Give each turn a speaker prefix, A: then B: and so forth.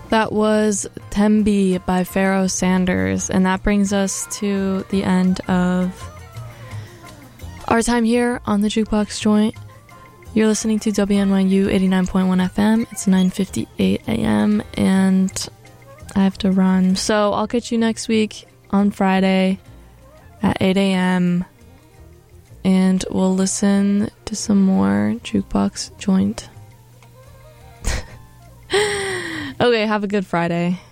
A: That was Tembi by Pharoah Sanders, and that brings us to the end of our time here on the Jukebox Joint. You're listening to WNYU 89.1 FM. It's 9:58 a.m. and I have to run. So I'll catch you next week on Friday at 8 a.m. and we'll listen to some more Jukebox Joint. Okay, have a good Friday.